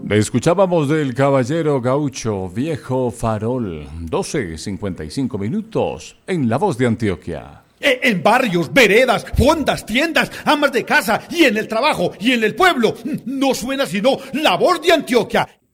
Escuchábamos del Caballero Gaucho, Viejo Farol, 12:55 minutos, en La Voz de Antioquia. En barrios, veredas, fondas, tiendas, amas de casa y en el trabajo y en el pueblo, no suena sino La Voz de Antioquia.